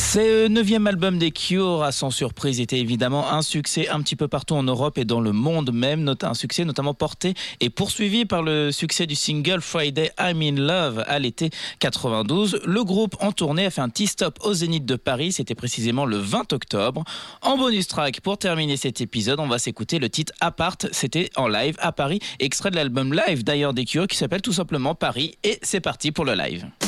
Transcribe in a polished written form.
Ce 9e album des Cure a sans surprise été évidemment un succès un petit peu partout en Europe et dans le monde même, un succès notamment porté et poursuivi par le succès du single Friday I'm in Love à l'été 92. Le groupe en tournée a fait un T-stop au Zénith de Paris, c'était précisément le 20 octobre. En bonus track, pour terminer cet épisode, on va s'écouter le titre Apart, c'était en live à Paris, extrait de l'album live d'ailleurs des Cure qui s'appelle tout simplement Paris, et c'est parti pour le live.